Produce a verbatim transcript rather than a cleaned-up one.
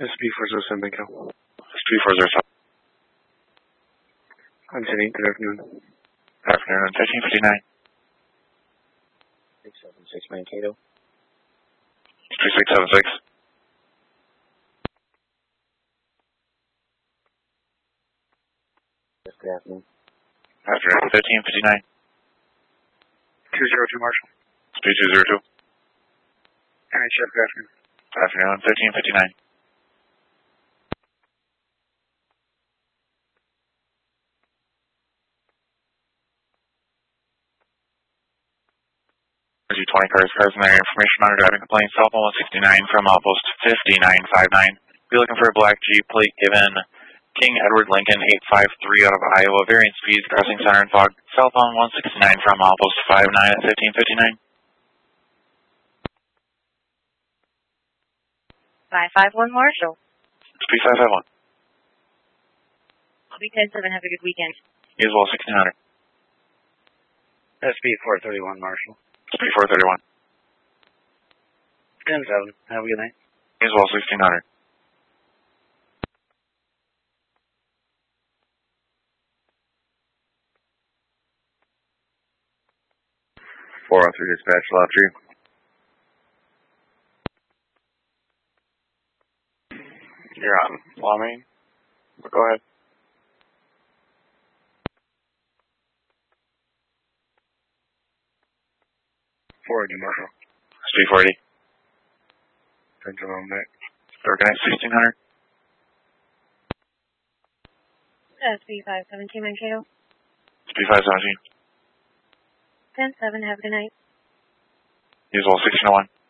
S B four zero seven Mankato. S B four zero seven. I'm Jenny. Good afternoon. Good afternoon. thirteen fifty-nine. six seven six Mankato. three six seven six. Good afternoon. Afternoon. thirteen fifty-nine. two zero two Marshall. S B two zero two. N H F, good afternoon. Afternoon. thirteen fifty-nine. twenty cars, cars in their information on driving complaint. Cell phone one sixty-nine from outpost fifty-nine fifty-nine. Be looking for a black Jeep plate given King Edward Lincoln eight five three out of Iowa. Variant speed crossing center and fog. Cell phone one sixty-nine from outpost five nine at fifteen fifty-nine. five five one Marshall. S B five five one. I'll be ten seven. Have a good weekend. You as well, sixteen hundred. S B four thirty-one Marshall. S B four thirty-one. ten seven. Have a good night. You as well, sixteen hundred. four oh three dispatch, lot three. You're on Law Main. Go ahead. four eighty Marshall. S B four eighty. ten seven back. Organize sixteen hundred. S B five seventeen Mankato. S B five seventeen. ten seven. Have a good night. You as well, sixteen oh one.